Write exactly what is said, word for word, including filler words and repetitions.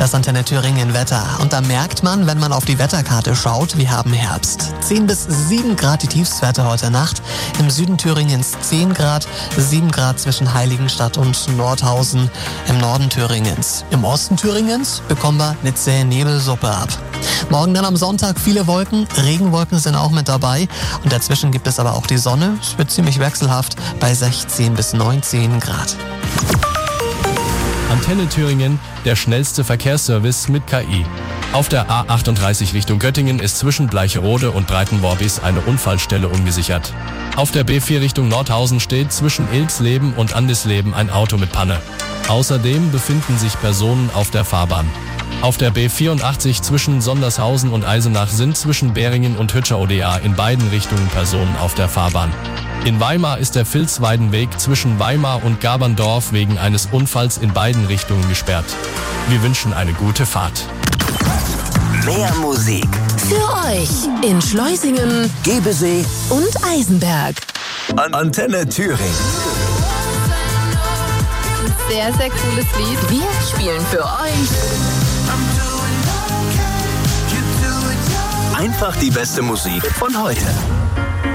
Das Antenne Thüringen Wetter. Und da merkt man, wenn man auf die Wetterkarte schaut, wir haben Herbst. zehn bis sieben Grad die Tiefstwerte heute Nacht. Im Süden Thüringens zehn Grad, sieben Grad zwischen Heiligenstadt und Nordhausen im Norden Thüringens. Im Osten Thüringens bekommen wir eine zähe Nebelsuppe ab. Morgen dann am Sonntag viele Wolken, Regenwolken sind auch mit dabei. Und dazwischen gibt es aber auch die Sonne. Es wird ziemlich wechselhaft bei sechzehn bis neunzehn Grad. Antenne Thüringen, der schnellste Verkehrsservice mit K I. Auf der A achtunddreißig Richtung Göttingen ist zwischen Bleicherode und Breitenworbis eine Unfallstelle ungesichert. Auf der B vier Richtung Nordhausen steht zwischen Ilksleben und Andisleben ein Auto mit Panne. Außerdem befinden sich Personen auf der Fahrbahn. Auf der B vierundachtzig zwischen Sondershausen und Eisenach sind zwischen Beringen und Hütscher O D A in beiden Richtungen Personen auf der Fahrbahn. In Weimar ist der Vilsweidenweg zwischen Weimar und Gaberndorf wegen eines Unfalls in beiden Richtungen gesperrt. Wir wünschen eine gute Fahrt. Mehr Musik für euch in Schleusingen, Gebesee und Eisenberg. An Antenne Thüringen. Sehr, sehr cooles Lied. Wir spielen für euch Einfach die beste Musik von heute.